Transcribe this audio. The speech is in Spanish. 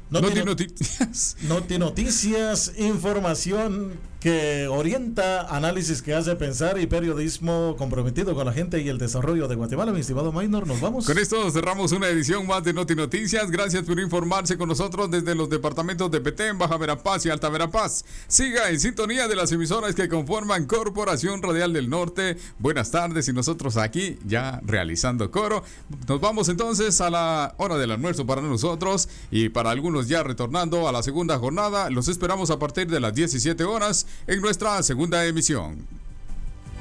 Noticias. Noticias, información que orienta, análisis que hace pensar y periodismo comprometido con la gente y el desarrollo de Guatemala. Mi estimado Maynor, nos vamos. Con esto cerramos una edición más de Noticias. Gracias por informarse con nosotros desde los departamentos de Petén, Baja Verapaz y Alta Verapaz. Siga en sintonía de las emisoras que conforman Corporación Radial del Norte. Buenas tardes y nosotros aquí ya realizando coro. Nos vamos entonces a la hora del almuerzo para nosotros y para algunos ya retornando a la segunda jornada. Los esperamos a partir de las 17 horas en nuestra segunda emisión.